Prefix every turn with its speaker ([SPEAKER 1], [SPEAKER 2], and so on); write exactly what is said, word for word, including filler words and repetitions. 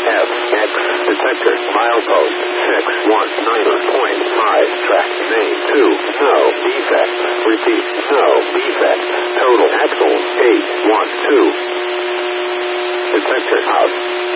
[SPEAKER 1] F, X, detector, milepost, six one nine point five, track, main, two, no, defect, repeat, no, defect, total, axles, eight one two, detector, out.